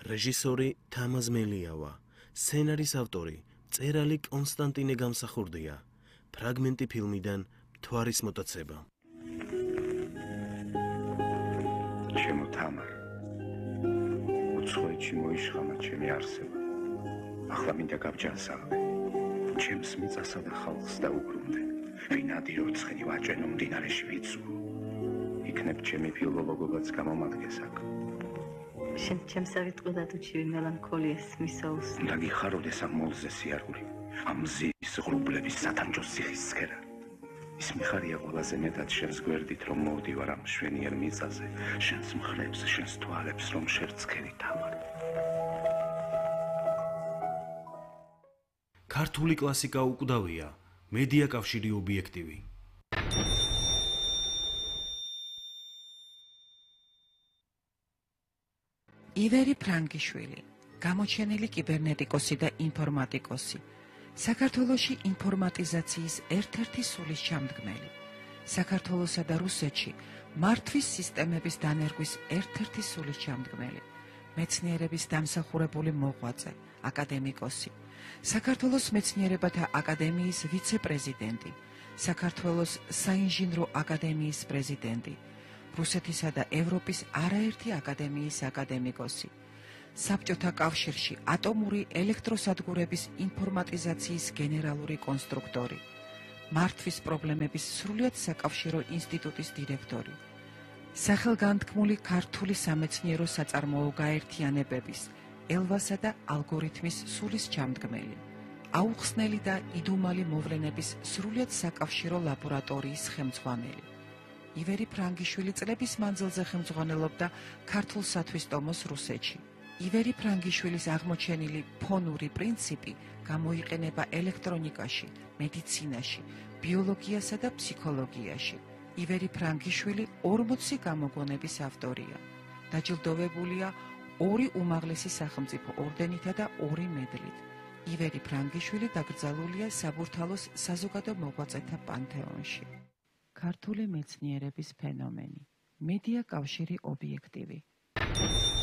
რეჟისორი თამაზ მელიავა, სცენარის ავტორი მწერალი კონსტანტინე გამსახურდია. ფრაგმენტი ფილმიდან მთვარის მოტაცება. ჩემო თამარ, უცხოეთში მოიშხამა ჩემი არსება. ახლა მინდა გავჯანსაღმე. ჩემს მიწასა და ხალხს დაუბრუნდე. ვინადი როცხენი ვაჭენო მდინარეში ვიცუო. იქნებ ჩემი ფილოლოგობაც გამომადგეს აქ. შენ ჩემსავით ყუდად უჩივი მელანქოლიას მისაუს. უნდა გიხაროდეს ამ მოლზე სიარული, ამ მზის ღრუბლების სათანჯოს ციხისცქერა. ის მიხარია ყველაზე მეტად შენს გვერდით, რომ მოვდივარ ამ მშვენიერ მიწაზე, შენს მხრებს, შენს თვალებს, რომ შერცქერი თამარ. ქართული კლასიკა უკვდავია, მედია კავშირი ობიექტივი. ივერი ფრანგიშვილი, გამოჩენილი კიბერნეტიკოსი და ინფორმატიკოსი, საქართველოში ინფორმატიზაციის ერთ-ერთი სულის ჩამდგმელი, საქართველოსა და რუსეთში მართვის სისტემების დანერგვის ერთ-ერთი სულის ჩამდგმელი, მეცნიერების დამსახურებული მოღვაწე, აკადემიკოსი, საქართველოს მეცნიერებათა აკადემიის ვიცე-პრეზიდენტი, საქართველოს საინჟინრო აკადემიის პრეზიდენტი, რუსეთისა და ევროპის არაერთი აკადემიის აკადემიკოსი, საბჭოთა კავშირში ატომური ელექტროსადგურების ინფორმატიზაციის გენერალური კონსტრუქტორი, მართვის პრობლემების სრულიად საკავშირო ინსტიტუტის დირექტორი, სახელგანთქმული ქართული სამეცნიერო საწარმოო გაერთიანებების, ელვასა და ალგორითმის სულის ჩამდგმელი, აუხსნელი და იდუმალი მოვლენების სრულიად საკავშირო ლაბორატორიის ხელმძღვანელი. ივერი ფრანგიშვილი წლების მანძილზე ხელმძღვანელობდა ქართულ სათვისტომოს რუსეთში. ივერი ფრანგიშვილის აღმოჩენილი ფონური პრინციპი გამოიყენება ელექტრონიკაში, მედიცინაში, ბიოლოგიასა და ფსიქოლოგიაში. ივერი ფრანგიშვილი 40 გამოგონების ავტორია. დაჯილდოვებულია 2 უმაღლესი სახელმწიფო ორდენითა და 2 მედლით. ივერი ფრანგიშვილი დაკრძალულია საბურთალოს საზოგადო მოღვაწეთა პანთეონში. ქართული მეცნიერების ფენომენი. მედია კავშირი ობიექტივი.